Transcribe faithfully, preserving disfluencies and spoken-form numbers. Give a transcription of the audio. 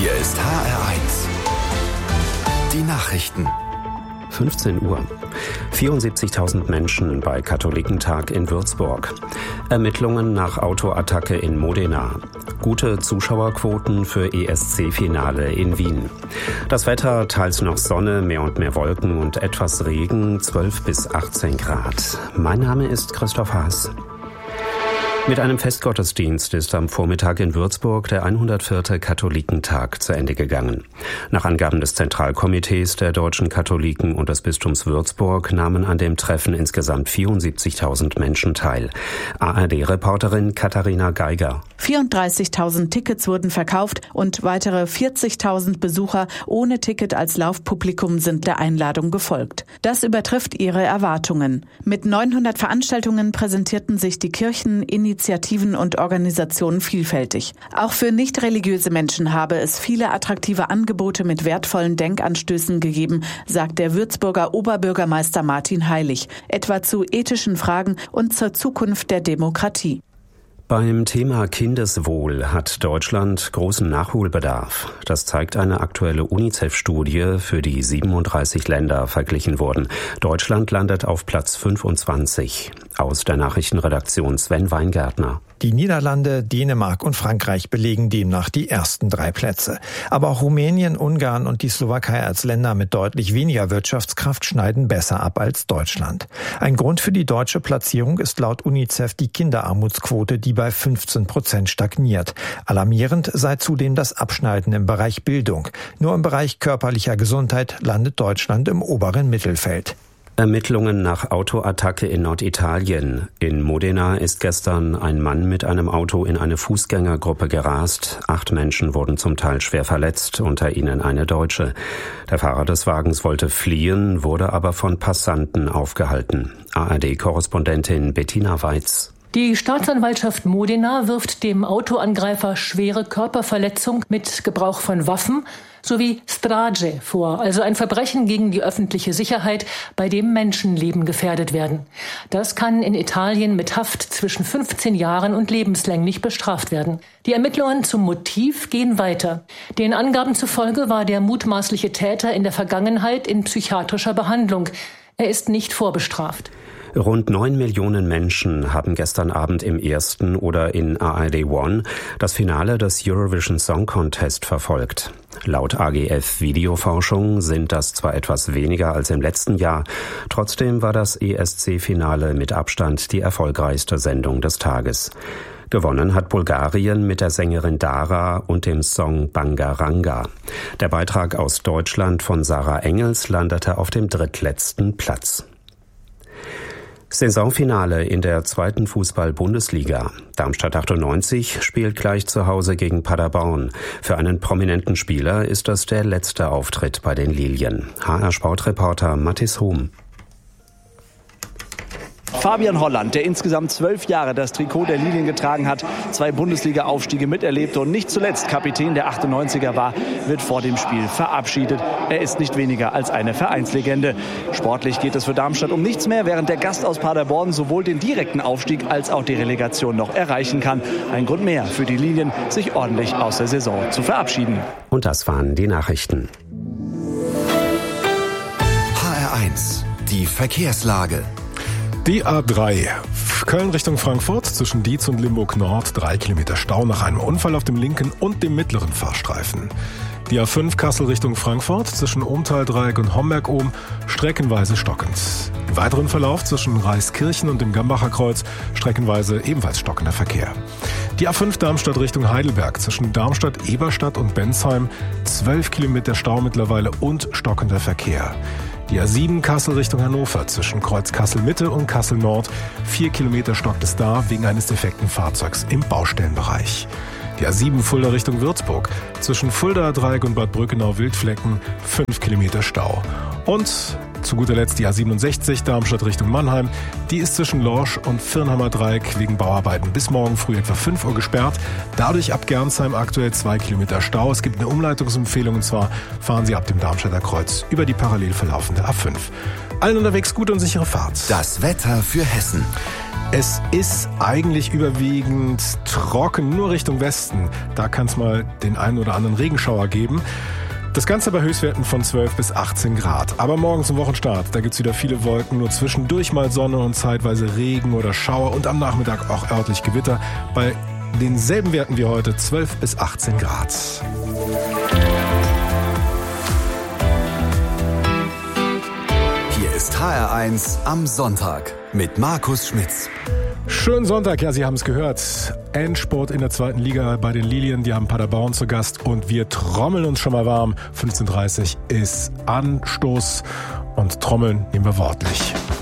Hier ist H R eins. Die Nachrichten. fünfzehn Uhr. vierundsiebzigtausend Menschen bei Katholikentag in Würzburg. Ermittlungen nach Autoattacke in Modena. Gute Zuschauerquoten für E S C-Finale in Wien. Das Wetter, teils noch Sonne, mehr und mehr Wolken und etwas Regen, zwölf bis achtzehn Grad. Mein Name ist Christoph Haas. Mit einem Festgottesdienst ist am Vormittag in Würzburg der hundertvierte Katholikentag zu Ende gegangen. Nach Angaben des Zentralkomitees der deutschen Katholiken und des Bistums Würzburg nahmen an dem Treffen insgesamt vierundsiebzigtausend Menschen teil. A R D-Reporterin Katharina Geiger. vierunddreißigtausend Tickets wurden verkauft und weitere vierzigtausend Besucher ohne Ticket als Laufpublikum sind der Einladung gefolgt. Das übertrifft ihre Erwartungen. Mit neunhundert Veranstaltungen präsentierten sich die Kirchen, Initiativen und Organisationen vielfältig. Auch für nicht religiöse Menschen habe es viele attraktive Angebote mit wertvollen Denkanstößen gegeben, sagt der Würzburger Oberbürgermeister Martin Heilig, etwa zu ethischen Fragen und zur Zukunft der Demokratie. Beim Thema Kindeswohl hat Deutschland großen Nachholbedarf. Das zeigt eine aktuelle UNICEF-Studie, für die siebenunddreißig Länder verglichen wurden. Deutschland landet auf Platz fünfundzwanzig. Aus der Nachrichtenredaktion Sven Weingärtner. Die Niederlande, Dänemark und Frankreich belegen demnach die ersten drei Plätze. Aber auch Rumänien, Ungarn und die Slowakei als Länder mit deutlich weniger Wirtschaftskraft schneiden besser ab als Deutschland. Ein Grund für die deutsche Platzierung ist laut UNICEF die Kinderarmutsquote, die bei fünfzehn Prozent stagniert. Alarmierend sei zudem das Abschneiden im Bereich Bildung. Nur im Bereich körperlicher Gesundheit landet Deutschland im oberen Mittelfeld. Ermittlungen nach Autoattacke in Norditalien. In Modena ist gestern ein Mann mit einem Auto in eine Fußgängergruppe gerast. Acht Menschen wurden zum Teil schwer verletzt, unter ihnen eine Deutsche. Der Fahrer des Wagens wollte fliehen, wurde aber von Passanten aufgehalten. A R D-Korrespondentin Bettina Weiz. Die Staatsanwaltschaft Modena wirft dem Autoangreifer schwere Körperverletzung mit Gebrauch von Waffen sowie Strage vor, also ein Verbrechen gegen die öffentliche Sicherheit, bei dem Menschenleben gefährdet werden. Das kann in Italien mit Haft zwischen fünfzehn Jahren und lebenslänglich bestraft werden. Die Ermittlungen zum Motiv gehen weiter. Den Angaben zufolge war der mutmaßliche Täter in der Vergangenheit in psychiatrischer Behandlung. Er ist nicht vorbestraft. Rund neun Millionen Menschen haben gestern Abend im ersten oder in A R D One das Finale des Eurovision Song Contest verfolgt. Laut A G F Videoforschung sind das zwar etwas weniger als im letzten Jahr, trotzdem war das E S C-Finale mit Abstand die erfolgreichste Sendung des Tages. Gewonnen hat Bulgarien mit der Sängerin Dara und dem Song Bangaranga. Der Beitrag aus Deutschland von Sarah Engels landete auf dem drittletzten Platz. Saisonfinale in der zweiten Fußball-Bundesliga. Darmstadt achtundneunzig spielt gleich zu Hause gegen Paderborn. Für einen prominenten Spieler ist das der letzte Auftritt bei den Lilien. H R-Sportreporter Mathis Hohm. Fabian Holland, der insgesamt zwölf Jahre das Trikot der Lilien getragen hat, zwei Bundesliga-Aufstiege miterlebte und nicht zuletzt Kapitän der achtundneunziger war, wird vor dem Spiel verabschiedet. Er ist nicht weniger als eine Vereinslegende. Sportlich geht es für Darmstadt um nichts mehr, während der Gast aus Paderborn sowohl den direkten Aufstieg als auch die Relegation noch erreichen kann. Ein Grund mehr für die Lilien, sich ordentlich aus der Saison zu verabschieden. Und das waren die Nachrichten. H R eins, die Verkehrslage. Die A drei, Köln Richtung Frankfurt, zwischen Dietz und Limburg Nord, drei Kilometer Stau nach einem Unfall auf dem linken und dem mittleren Fahrstreifen. Die A fünf Kassel Richtung Frankfurt, zwischen Ohmtal-Dreieck und Homberg-Ohm, streckenweise stockend. Im weiteren Verlauf zwischen Reiskirchen und dem Gambacher Kreuz, streckenweise ebenfalls stockender Verkehr. Die A fünf Darmstadt Richtung Heidelberg, zwischen Darmstadt, Eberstadt und Bensheim, zwölf Kilometer Stau mittlerweile und stockender Verkehr. Die A sieben Kassel Richtung Hannover, zwischen Kreuz Kassel Mitte und Kassel Nord, vier Kilometer stockt es da wegen eines defekten Fahrzeugs im Baustellenbereich. Die A sieben Fulda Richtung Würzburg, zwischen Fulda Dreieck und Bad Brückenau Wildflecken, fünf Kilometer Stau. Und Zu guter Letzt die A siebenundsechzig, Darmstadt Richtung Mannheim. Die ist zwischen Lorsch und Firnheimer Dreieck wegen Bauarbeiten bis morgen früh etwa fünf Uhr gesperrt. Dadurch ab Gernsheim aktuell zwei Kilometer Stau. Es gibt eine Umleitungsempfehlung, und zwar fahren Sie ab dem Darmstädter Kreuz über die parallel verlaufende A fünf. Allen unterwegs gute und sichere Fahrt. Das Wetter für Hessen. Es ist eigentlich überwiegend trocken, nur Richtung Westen. Da kann es mal den einen oder anderen Regenschauer geben. Das Ganze bei Höchstwerten von zwölf bis achtzehn Grad. Aber morgen zum Wochenstart, da gibt's wieder viele Wolken, nur zwischendurch mal Sonne und zeitweise Regen oder Schauer und am Nachmittag auch örtlich Gewitter. Bei denselben Werten wie heute, zwölf bis achtzehn Grad. Hier ist H R eins am Sonntag mit Markus Schmitz. Schönen Sonntag, ja, Sie haben es gehört. Endspurt in der zweiten Liga bei den Lilien, die haben Paderborn zu Gast und wir trommeln uns schon mal warm. fünfzehn Uhr dreißig ist Anstoß und trommeln nehmen wir wortlich.